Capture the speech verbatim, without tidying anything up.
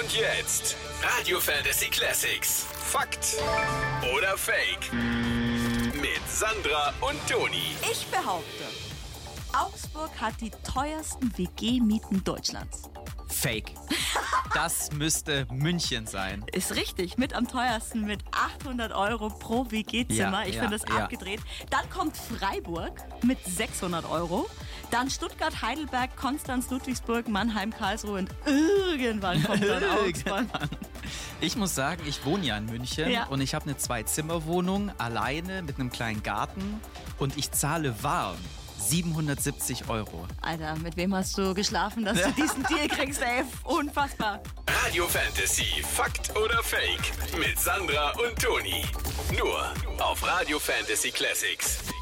Und jetzt Radio Fantasy Classics. Fakt oder Fake? Mit Sandra und Toni. Ich behaupte, Augsburg hat die teuersten W G-Mieten Deutschlands. Fake. Das müsste München sein. Ist richtig, mit am teuersten mit achthundert Euro pro W G-Zimmer. Ja, ich ja, finde das ja. abgedreht. Dann kommt Freiburg mit sechshundert Euro. Dann Stuttgart, Heidelberg, Konstanz, Ludwigsburg, Mannheim, Karlsruhe und irgendwann kommt dann Augsburg. Ich muss sagen, ich wohne ja in München Ja. und ich habe eine Zwei-Zimmer-Wohnung alleine mit einem kleinen Garten und ich zahle warm siebenhundertsiebzig Euro. Alter, mit wem hast du geschlafen, dass du diesen Deal kriegst, ey? Unfassbar. Radio Fantasy. Fakt oder Fake? Mit Sandra und Toni. Nur auf Radio Fantasy Classics.